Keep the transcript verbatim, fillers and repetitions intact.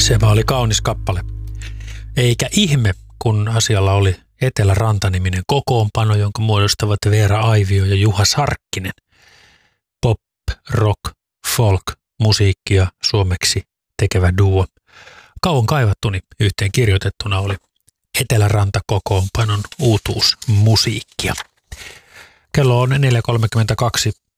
Sepä oli kaunis kappale. Eikä ihme, kun asialla oli Eteläranta-niminen kokoonpano, jonka muodostavat Veera Aivio ja Juha Sarkkinen. Pop, rock, folk, musiikkia suomeksi tekevä duo. Kauan kaivattuni yhteen kirjoitettuna oli Eteläranta-kokoonpanon uutuusmusiikkia. Kello on neljä kolmekymmentäkaksi.